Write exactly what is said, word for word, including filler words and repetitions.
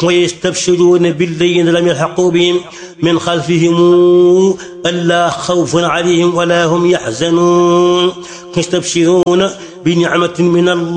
ويستبشرون بالذين لم يلحقوا بهم من خلفهم ألا خوف عليهم ولا هم يحزنون. يستبشرون بنعمة من الله